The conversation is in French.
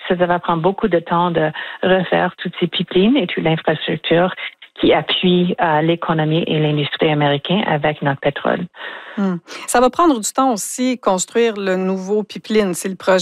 ça va prendre beaucoup de temps de refaire toutes ces pipelines et toute l'infrastructure qui appuie l'économie et l'industrie américaine avec notre pétrole. Ça va prendre du temps aussi construire le nouveau pipeline. C'est le projet